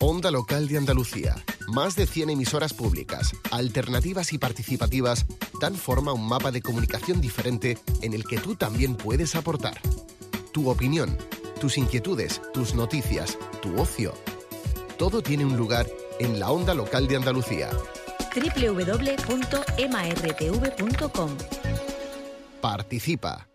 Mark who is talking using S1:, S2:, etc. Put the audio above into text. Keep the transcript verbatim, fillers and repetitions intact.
S1: Onda Local de Andalucía. Más de cien emisoras públicas, alternativas y participativas dan forma a un mapa de comunicación diferente en el que tú también puedes aportar. Tu opinión, tus inquietudes, tus noticias, tu ocio. Todo tiene un lugar en la Onda Local de Andalucía.
S2: doble u doble u doble u punto m r t v punto com.
S1: Participa.